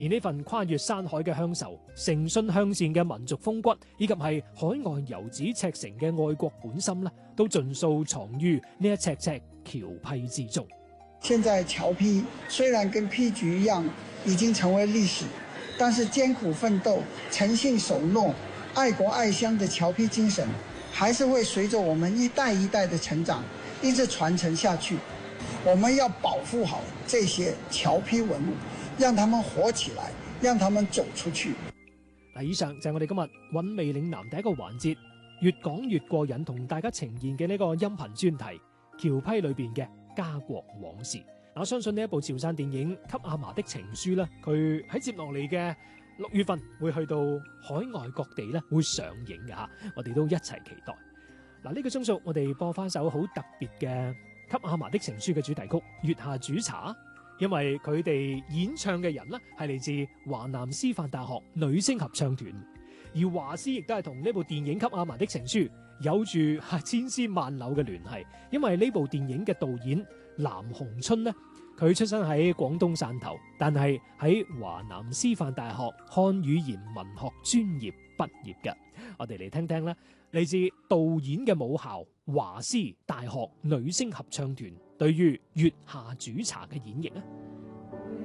而呢份跨越山海嘅鄉愁、誠信向善嘅民族風骨，以及係海外遊子赤誠嘅愛國本心呢，都盡數藏於呢一尺尺僑批之中。 現在僑批雖然跟批局一樣已經成為歷史，但是艱苦奮鬥、誠信守諾、愛國愛鄉的僑批精神，還是會隨着我們一代一代的成長，一直傳承下去。我們要保護好這些僑批文物，讓他們活起來，讓他們走出去。 嗱，以上就係我哋今日韻味嶺南第一個環節，越講越過癮，同大家呈現嘅呢個音頻專題僑批裏邊嘅家國往事。我相信呢一部潮汕電影《給阿嫲的情書》咧，佢喺接落嚟嘅6月份會去到海外各地咧會上映嘅吓，我哋都一齊期待。嗱，呢個鐘數我哋播翻首好特別嘅《給阿嫲的情書》嘅主題曲《月下煮茶》，因為佢哋演唱嘅人呢係嚟自華南師範大學女聲合唱團，而華師亦都係同呢部電影《給阿嫲的情書》有住千絲萬縷嘅聯繫，因為呢部電影嘅導演藍鴻春呢，佢出生喺廣東汕頭，但係喺華南師範大學漢語言文學專業畢業嘅。我哋嚟聽聽啦，嚟自導演嘅母校華師大學女聲合唱團對於《月下煮茶》嘅演繹啊！